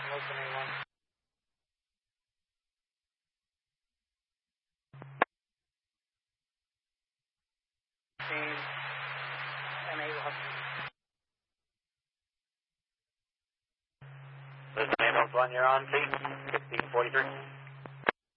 Open A1. Team M8 This is ambulance 1, you're on seat 1643.